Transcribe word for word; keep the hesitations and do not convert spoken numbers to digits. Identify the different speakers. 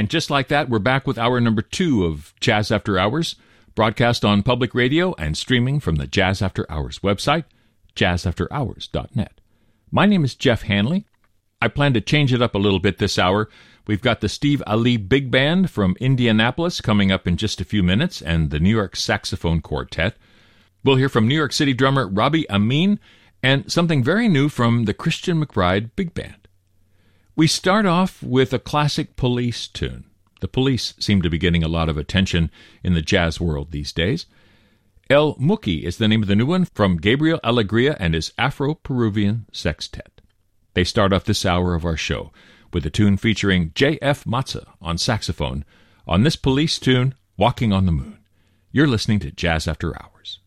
Speaker 1: And just like that, we're back with hour number two of Jazz After Hours, broadcast on public radio and streaming from the Jazz After Hours website, jazz after hours dot net. My name is Jeff Hanley. I plan to change it up a little bit this hour. We've got the Steve Ali Big Band from Indianapolis coming up in just a few minutes, and the New York Saxophone Quartet. We'll hear from New York City drummer Robbie Amin, and something very new from the Christian McBride Big Band. We start off with a classic Police tune. The Police seem to be getting a lot of attention in the jazz world these days. El Muki is the name of the new one from Gabriel Alegria and his Afro-Peruvian Sextet. They start off this hour of our show with a tune featuring J F Matza on saxophone on this Police tune, Walking on the Moon. You're listening to Jazz After Hours.